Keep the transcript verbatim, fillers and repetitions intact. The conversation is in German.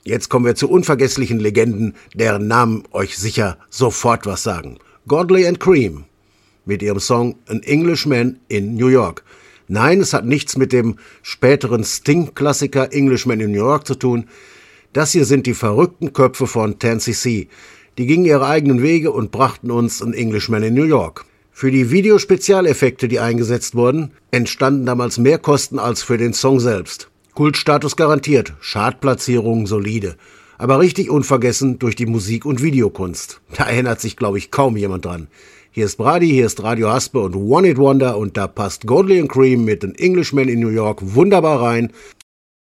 Jetzt kommen wir zu unvergesslichen Legenden, deren Namen euch sicher sofort was sagen. Godley and Creme mit ihrem Song An Englishman in New York. Nein, es hat nichts mit dem späteren Sting-Klassiker Englishman in New York zu tun. Das hier sind die verrückten Köpfe von Ten C C. Die gingen ihre eigenen Wege und brachten uns An Englishman in New York. Für die Videospezialeffekte, die eingesetzt wurden, entstanden damals mehr Kosten als für den Song selbst. Kultstatus garantiert, Chartplatzierungen solide, aber richtig unvergessen durch die Musik- und Videokunst. Da erinnert sich, glaube ich, kaum jemand dran. Hier ist Brady, hier ist Radio Haspe und One It Wonder und da passt Godley and Creme mit An Englishman in New York wunderbar rein.